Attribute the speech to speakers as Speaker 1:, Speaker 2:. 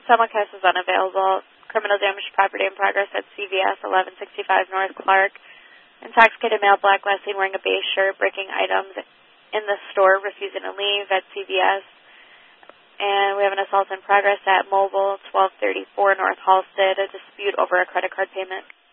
Speaker 1: Someone case is unavailable. Criminal damage to property in progress at CVS 1165 North Clark. Intoxicated male black last seen wearing a beige shirt, breaking items in the store, refusing to leave at CVS. And we have an assault in progress at Mobile 1234 North Halsted, a dispute over a credit card payment.